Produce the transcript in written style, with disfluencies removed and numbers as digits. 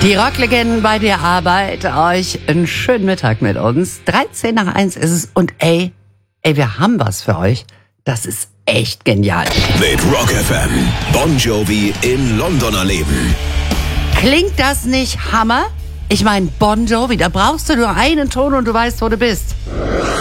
Die Rocklegenden bei der Arbeit. Euch einen schönen Mittag mit uns. 1:13 ist es und ey, wir haben was für euch. Das ist echt genial. Mit Rock FM. Bon Jovi in London erleben. Klingt das nicht Hammer? Ich meine, Bon Jovi, da brauchst du nur einen Ton und du weißt, wo du bist.